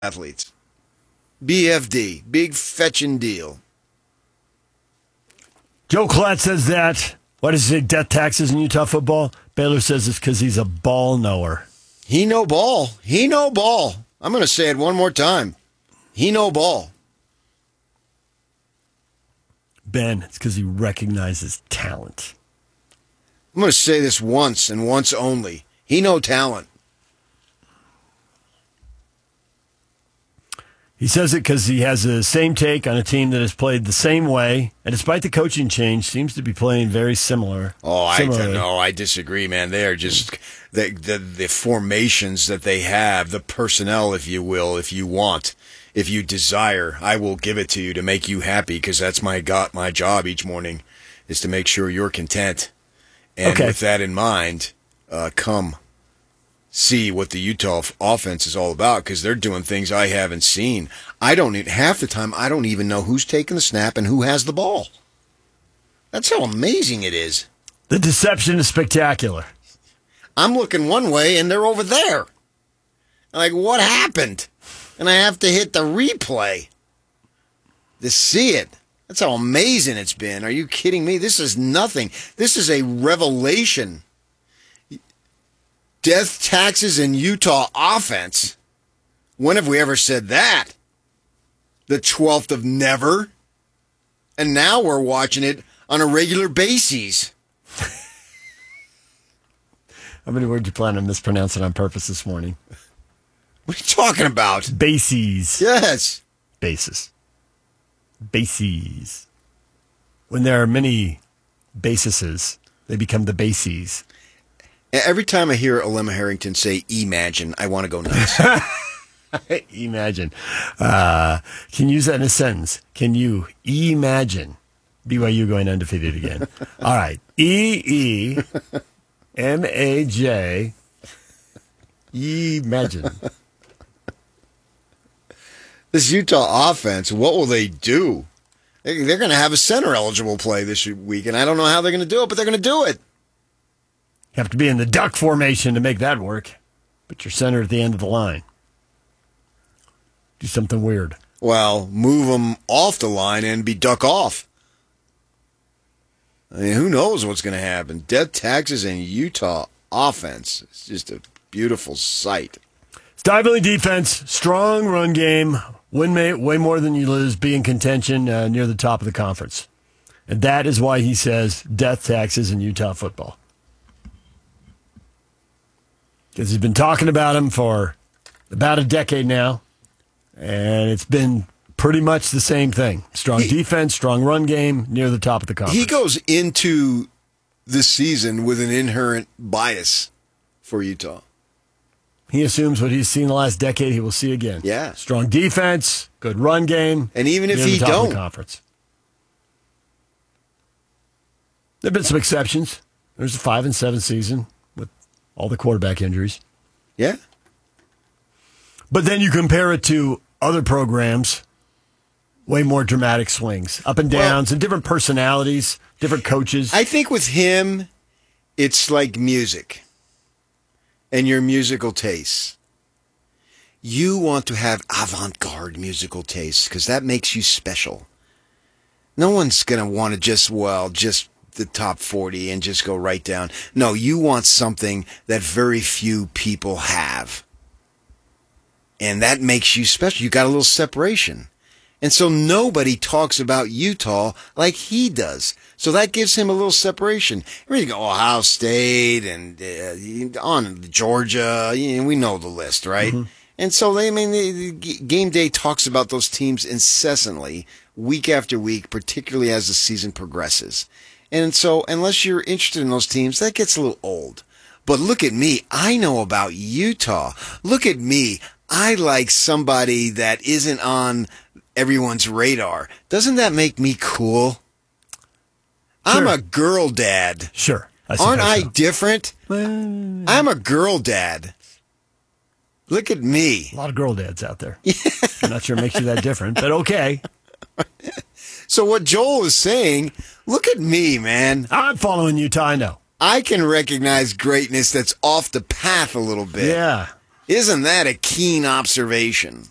athletes. BFD, big fetching deal. Joe Collette says that. Why does he say death taxes in Utah football? Baylor says it's because he's a ball knower. He know ball. He know ball. I'm going to say it one more time. He know ball. Ben, it's because he recognizes talent. I'm going to say this once and once only. He know talent. He says it because he has the same take on a team that has played the same way, and despite the coaching change, seems to be playing very similar. I disagree, man. They are just the formations that they have, the personnel, if you will, if you want, if you desire, I will give it to you to make you happy, because that's my job each morning is to make sure you're content. And with that in mind, come see what the Utah offense is all about, because they're doing things I haven't seen. Half the time, I don't even know who's taking the snap and who has the ball. That's how amazing it is. The deception is spectacular. I'm looking one way and they're over there. Like, what happened? And I have to hit the replay to see it. That's how amazing it's been. Are you kidding me? This is nothing. This is a revelation. Death taxes in Utah offense. When have we ever said that? The 12th of never. And now we're watching it on a regular basis. How many words you plan on mispronouncing on purpose this morning? What are you talking about? Bases. Yes. Bases. Bases. When there are many bases, they become the bases. Every time I hear Alema Harrington say imagine, I want to go nuts. Imagine. Can you use that in a sentence? Can you imagine BYU going undefeated again? All right. EEMAJ. Imagine. This Utah offense, what will they do? They're going to have a center eligible play this week, and I don't know how they're going to do it, but they're going to do it. You have to be in the duck formation to make that work. But you're center at the end of the line. Do something weird. Well, move them off the line and be duck off. I mean, who knows what's going to happen? Death taxes and Utah offense. It's just a beautiful sight. Stively defense, strong run game, win way more than you lose, be in contention near the top of the conference. And that is why he says death taxes in Utah football. Because he's been talking about him for about a decade now, and it's been pretty much the same thing. Strong defense, strong run game, near the top of the conference. He goes into this season with an inherent bias for Utah. He assumes what he's seen the last decade he will see again. Yeah. Strong defense, good run game. And even if near he the top don't. of the conference. There have been some exceptions. There's a 5-7 season with all the quarterback injuries. Yeah. But then you compare it to other programs, way more dramatic swings, up and downs, and different personalities, different coaches. I think with him, it's like music and your musical tastes. You want to have avant-garde musical tastes because that makes you special. No one's going to want to just the top 40 and just go right down. No, you want something that very few people have. And that makes you special. You got a little separation. And so nobody talks about Utah like he does. So that gives him a little separation. You go Ohio State and on Georgia. We know the list, right? Mm-hmm. And so the Game Day talks about those teams incessantly, week after week, particularly as the season progresses. And so unless you're interested in those teams, that gets a little old. But look at me. I know about Utah. Look at me. I like somebody that isn't on everyone's radar. Doesn't that make me cool? Sure. I'm a girl dad. Sure. Aren't I different? I'm a girl dad. Look at me. A lot of girl dads out there. Yeah. I'm not sure it makes you that different, but okay. So what Joel is saying, look at me, man. I'm following Utah, I know. I can recognize greatness that's off the path a little bit. Yeah. Isn't that a keen observation?